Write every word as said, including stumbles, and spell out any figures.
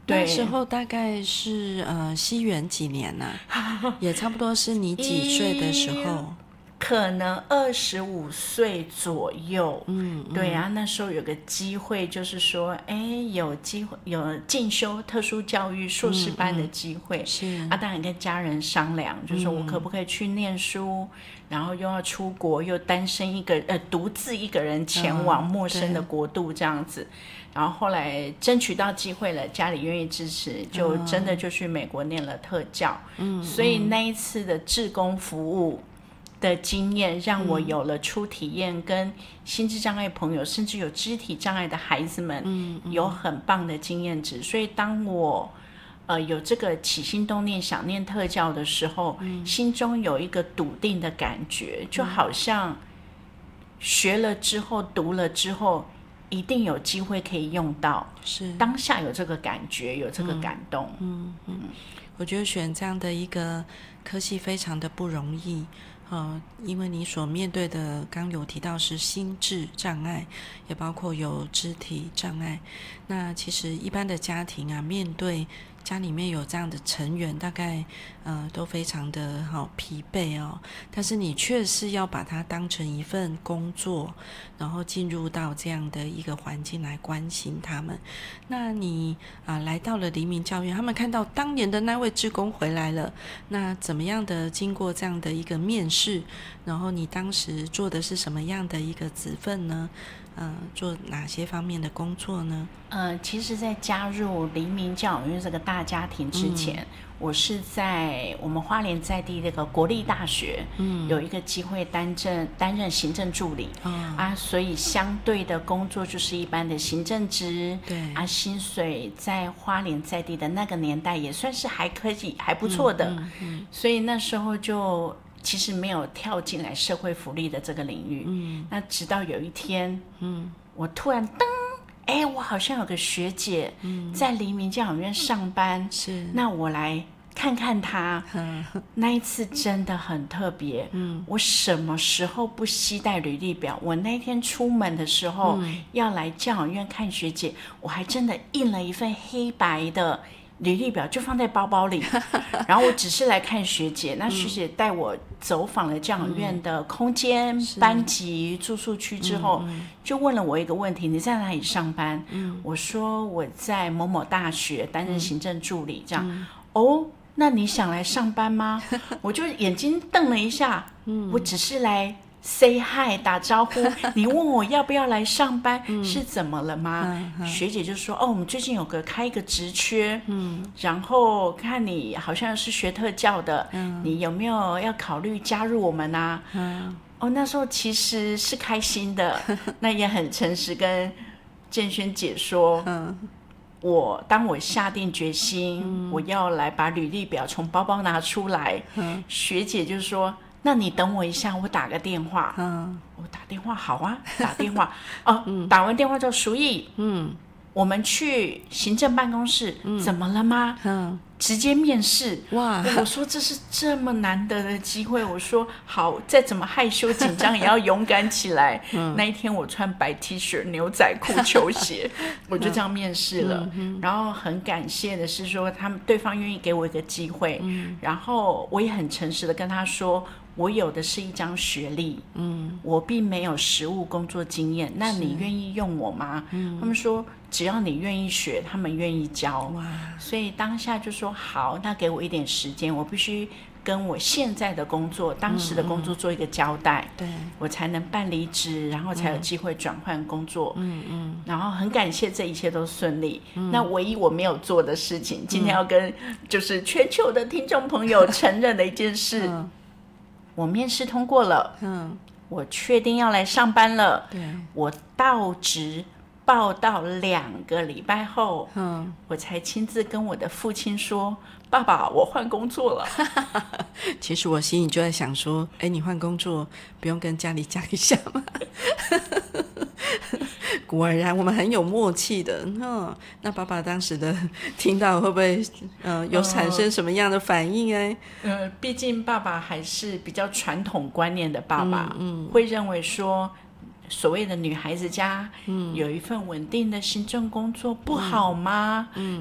那时候大概是呃西元几年呢、啊？也差不多是你几岁的时候？ 可能二十五岁左右， 嗯， 对啊，那时候有个机会，就是说，哎，有机会有进修特殊教育硕士班的机会， 嗯嗯、是啊，当然跟家人商量，就说我可不可以去念书，嗯、然后又要出国，又单身一个，呃，独自一个人前往陌生的国度这样子，嗯、然后后来争取到机会了，家里愿意支持，就真的就去美国念了特教，嗯，所以那一次的志工服务的经验让我有了初体验，跟心智障碍朋友、嗯、甚至有肢体障碍的孩子们、嗯嗯、有很棒的经验值，所以当我呃有这个起心动念想念特教的时候、嗯、心中有一个笃定的感觉，就好像学了之后读了之后一定有机会可以用到， 是当下有这个感觉，有这个感动。 嗯嗯嗯，我觉得选这样的一个科系非常的不容易。呃，因为你所面对的刚有提到是心智障碍，也包括有肢体障碍。那其实一般的家庭啊，面对家里面有这样的成员，大概呃都非常的好、哦、疲惫哦。但是你却是要把它当成一份工作，然后进入到这样的一个环境来关心他们。那你啊、呃、来到了黎明教育，他们看到当年的那位志工回来了，那怎么样的经过这样的一个面试，然后你当时做的是什么样的一个职分呢？呃，做哪些方面的工作呢？ 呃，其实在加入黎明教育这个大家庭之前、嗯、我是在我们花莲在地这个国立大学、嗯、有一个机会担任担任行政助理、哦、啊，所以相对的工作就是一般的行政职， 对啊，薪水在花莲在地的那个年代也算是还可以还不错的、嗯嗯嗯、所以那时候就其实没有跳进来社会福利的这个领域，嗯，那直到有一天，嗯，我突然噔，哎，我好像有个学姐在黎明教养院上班， 是， 那我来看看她。那一次真的很特别，嗯，我什么时候不携带履历表？我那天出门的时候、嗯、要来教养院看学姐，我还真的印了一份黑白的履历表就放在包包里，然后我只是来看学姐，那学姐带我走访了教养院的空间、嗯、班级、住宿区之后、嗯嗯、就问了我一个问题：你在哪里上班？嗯、我说我在某某大学担任行政助理，这样、嗯、哦，那你想来上班吗？我就眼睛瞪了一下，嗯、我只是来say hi 打招呼，你问我要不要来上班、嗯、是怎么了吗、嗯嗯、学姐就说哦，我们最近有个开一个职缺、嗯、然后看你好像是学特教的、嗯、你有没有要考虑加入我们啊、嗯、哦，那时候其实是开心的那也很诚实跟建轩姐说、嗯、我当我下定决心、嗯、我要来把履历表从包包拿出来、嗯、学姐就说那你等我一下，我打个电话。嗯，我打电话好啊，打电话哦、嗯，打完电话之后，淑义，嗯，我们去行政办公室，嗯、怎么了吗？嗯，直接面试。哇，我说这是这么难得的机会，我说好，再怎么害羞紧张也要勇敢起来。嗯、那一天我穿白 T 恤、牛仔裤、球鞋，我就这样面试了。嗯、然后很感谢的是说，他们对方愿意给我一个机会，嗯、然后我也很诚实的跟他说。我有的是一张学历，嗯，我并没有实务工作经验，那你愿意用我吗？嗯，他们说只要你愿意学，他们愿意教。哇，所以当下就说好，那给我一点时间，我必须跟我现在的工作、当时的工作做一个交代，对、嗯，我才能办离职，然后才有机会转换工作。嗯嗯，然后很感谢这一切都顺利。嗯、那唯一我没有做的事情，今天要跟就是全球的听众朋友承认的一件事。嗯，我面试通过了，嗯，我确定要来上班了，对，我到职报到两个礼拜后，嗯，我才亲自跟我的父亲说，爸爸，我换工作了。 其实我心里就在想说，哎，你换工作不用跟家里讲一下吗？果然我们很有默契的、哦、那爸爸当时的听到会不会、呃、有产生什么样的反应呢？ 呃，毕竟爸爸还是比较传统观念的爸爸、嗯嗯、会认为说所谓的女孩子家、嗯、有一份稳定的行政工作不好吗？嗯嗯